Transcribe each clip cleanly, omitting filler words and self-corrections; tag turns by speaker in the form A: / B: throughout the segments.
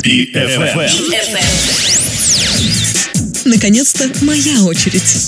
A: PFM.
B: Наконец-то моя очередь.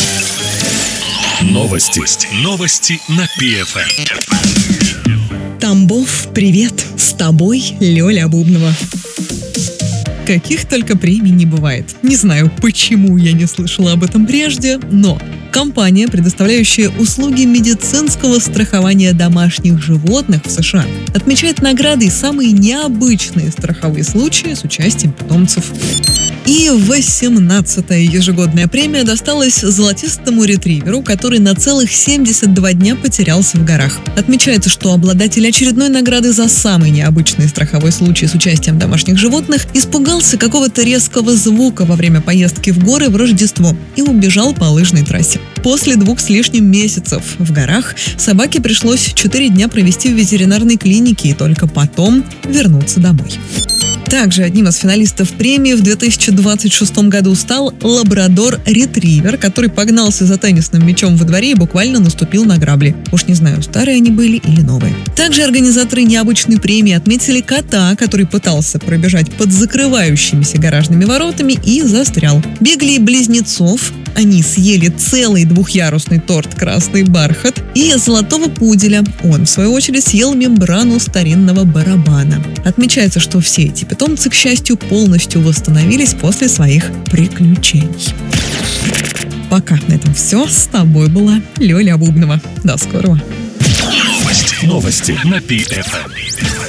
A: Новости на PFM.
B: Тамбов, привет! С тобой Лёля Бубнова. Каких только премий не бывает. Не знаю, почему я не слышала об этом прежде, но компания, предоставляющая услуги медицинского страхования домашних животных в США, отмечает наградой самые необычные страховые случаи с участием питомцев. И 18-я ежегодная премия досталась золотистому ретриверу, который на целых 72 дня потерялся в горах. Отмечается, что обладатель очередной награды за самый необычный страховой случай с участием домашних животных испугался какого-то резкого звука во время поездки в горы в Рождество и убежал по лыжной трассе. После 2 с лишним месяцев в горах собаке пришлось 4 дня провести в ветеринарной клинике и только потом вернуться домой. Также одним из финалистов премии в 2026 году стал лабрадор-ретривер, который погнался за теннисным мячом во дворе и буквально наступил на грабли. Уж не знаю, старые они были или новые. Также организаторы необычной премии отметили кота, который пытался пробежать под закрывающимися гаражными воротами и застрял. Бегали близнецов. Они съели целый 2-ярусный торт «Красный бархат» и золотого пуделя. Он, в свою очередь, съел мембрану старинного барабана. Отмечается, что все эти питомцы, к счастью, полностью восстановились после своих приключений. Пока на этом все. С тобой была Лёля Бубнова. До скорого.
A: Новости на PFM.